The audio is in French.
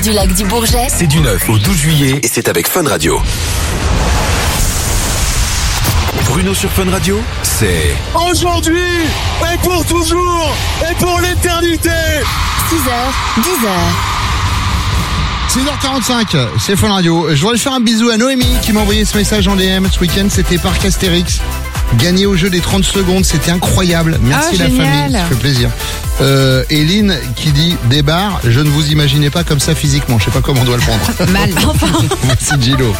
Du lac du Bourget. C'est du 9 au 12 juillet et c'est avec Fun Radio. Bruno sur Fun Radio, c'est aujourd'hui et pour toujours et pour l'éternité. 6h, 10h. 6h45, c'est Fun Radio. Je voudrais faire un bisou à Noémie qui m'a envoyé ce message en DM ce week-end. C'était Parc Astérix. Gagné au jeu des 30 secondes, c'était incroyable. Merci la famille, ça fait plaisir. Eline qui dit débarre, je ne vous imaginais pas comme ça physiquement. Je sais pas comment on doit le prendre. Mal. Merci Gilo.